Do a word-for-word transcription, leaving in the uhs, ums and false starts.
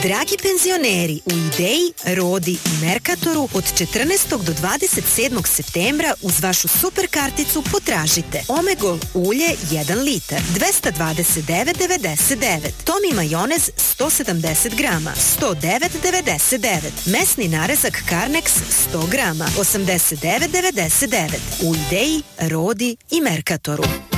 Dragi penzioneri, u Ideji, Rodi i Merkatoru od četrnaestog do dvadeset sedmog septembra uz vašu super karticu potražite Omegol ulje jedan litar, dvesta dvadeset devet devedeset devet, Tomi majonez sto sedamdeset grama, sto devet devedeset devet, mesni narezak Carnex sto grama, osamdeset devet devedeset devet. U Ideji, Rodi i Merkatoru.